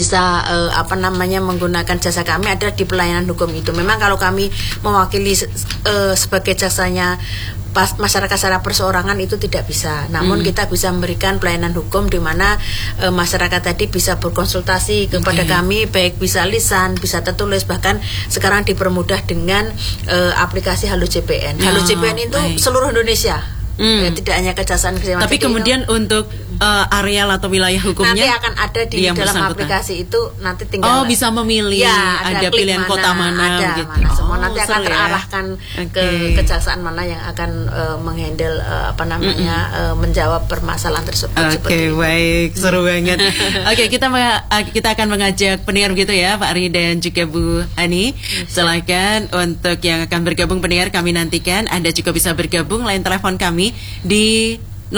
bisa menggunakan jasa kami adalah di pelayanan hukum itu. Memang kalau kami mewakili sebagai jasanya masyarakat secara perseorangan itu tidak bisa. Namun kita bisa memberikan pelayanan hukum di mana masyarakat tadi bisa berkonsultasi kepada kami, baik bisa lisan, bisa tertulis, bahkan sekarang dipermudah dengan aplikasi Halo JPN. Halo JPN itu seluruh Indonesia. Ya, tidak hanya Kejaksaan Negeri. Tapi kemudian untuk areal atau wilayah hukumnya nanti akan ada di dalam aplikasi itu, nanti tinggal bisa memilih ada pilihan kota mana gitu. Semua nanti akan terarahkan ke kejaksaan mana yang akan menghandle menjawab permasalahan tersebut. Baik, seru banget. Kita akan mengajak pendengar gitu ya, Pak Ari dan juga Bu Ani. Silakan untuk yang akan bergabung pendengar, kami nantikan Anda juga bisa bergabung. Line telepon kami di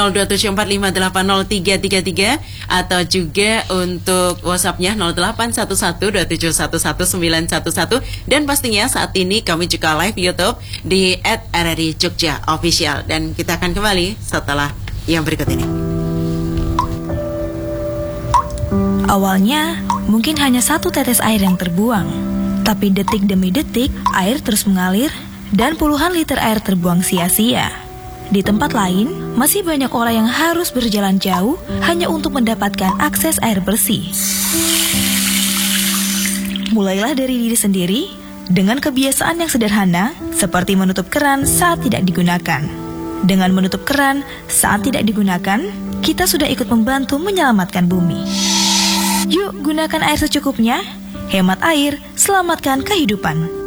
0274580333 atau juga untuk WhatsApp-nya 081127111911, dan pastinya saat ini kami juga live YouTube di @RRI Jogja Official, dan kita akan kembali setelah yang berikut ini. Awalnya mungkin hanya satu tetes air yang terbuang, tapi detik demi detik air terus mengalir dan puluhan liter air terbuang sia-sia. Di tempat lain, masih banyak orang yang harus berjalan jauh hanya untuk mendapatkan akses air bersih. Mulailah dari diri sendiri dengan kebiasaan yang sederhana seperti menutup keran saat tidak digunakan. Dengan menutup keran saat tidak digunakan, kita sudah ikut membantu menyelamatkan bumi. Yuk gunakan air secukupnya, hemat air, selamatkan kehidupan.